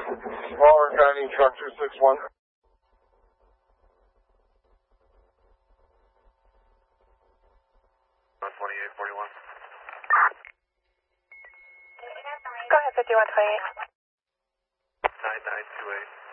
Waller County, truck 261. Go ahead, 5128. 9928.